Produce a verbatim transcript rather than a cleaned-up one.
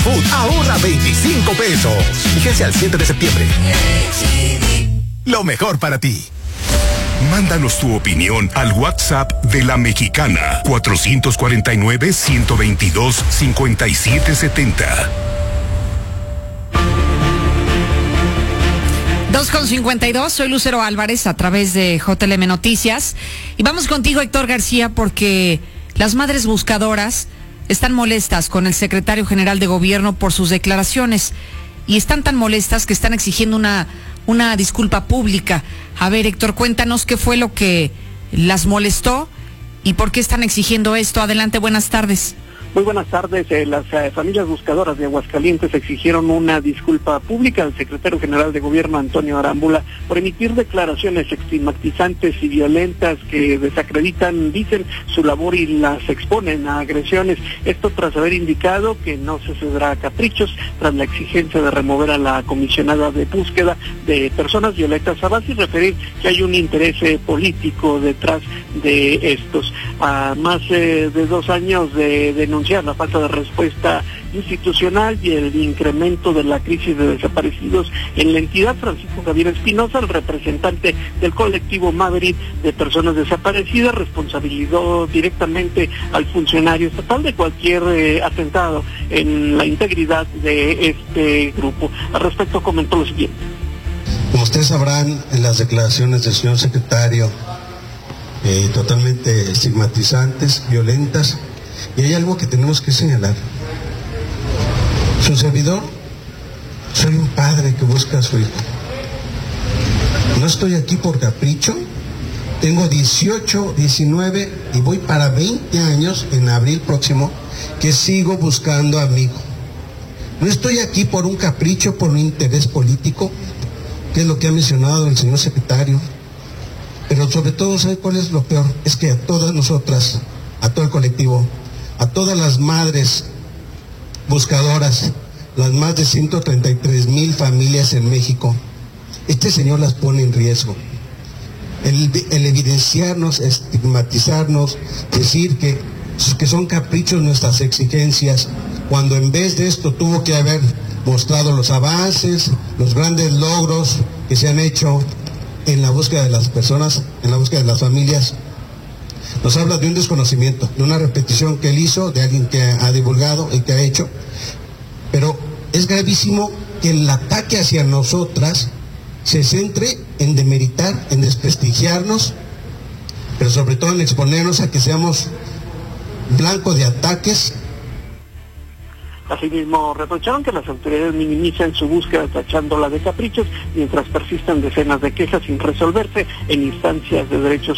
Food ahorra veinticinco pesos. Vigencia al siete de septiembre. Lo mejor para ti. Mándanos tu opinión al WhatsApp de La Mexicana, cuatrocientos cuarenta y nueve, ciento veintidós, cincuenta y siete setenta. dos con cincuenta y dos, soy Lucero Álvarez a través de J L M Noticias. Y vamos contigo, Héctor García, porque las madres buscadoras están molestas con el secretario general de gobierno por sus declaraciones. Y están tan molestas que están exigiendo una, una disculpa pública. A ver, Héctor, cuéntanos qué fue lo que las molestó y por qué están exigiendo esto. Adelante, buenas tardes. Muy buenas tardes. Eh, las eh, familias buscadoras de Aguascalientes exigieron una disculpa pública al secretario general de gobierno, Antonio Arámbula, por emitir declaraciones estigmatizantes y violentas que desacreditan, dicen, su labor y las exponen a agresiones. Esto tras haber indicado que no se cederá a caprichos tras la exigencia de remover a la comisionada de búsqueda de personas violentas, a base y referir que hay un interés eh, político detrás de estos. A más eh, de dos años de denuncia la falta de respuesta institucional y el incremento de la crisis de desaparecidos en la entidad, Francisco Javier Espinosa, el representante del colectivo Maverick de personas desaparecidas, responsabilizó directamente al funcionario estatal de cualquier eh, atentado en la integridad de este grupo. Al respecto comentó lo siguiente. Como ustedes sabrán, en las declaraciones del señor secretario, eh, totalmente estigmatizantes, violentas, y hay algo que tenemos que señalar. Su servidor, soy un padre que busca a su hijo. No estoy aquí por capricho. Tengo dieciocho, diecinueve y voy para veinte años en abril próximo que sigo buscando a mi hijo. No estoy aquí por un capricho, por un interés político, que es lo que ha mencionado el señor secretario. Pero sobre todo, ¿sabe cuál es lo peor? Es que a todas nosotras, a todo el colectivo, a todas las madres buscadoras, las más de ciento treinta y tres mil familias en México, este señor las pone en riesgo. El, el evidenciarnos, estigmatizarnos, decir que, que son caprichos nuestras exigencias, cuando en vez de esto tuvo que haber mostrado los avances, los grandes logros que se han hecho en la búsqueda de las personas, en la búsqueda de las familias. Nos habla de un desconocimiento, de una repetición que él hizo, de alguien que ha divulgado y que ha hecho, pero es gravísimo que el ataque hacia nosotras se centre en demeritar, en desprestigiarnos, pero sobre todo en exponernos a que seamos blanco de ataques. Asimismo, reprocharon que las autoridades minimizan su búsqueda tachándola de caprichos, mientras persistan decenas de quejas sin resolverse en instancias de derechos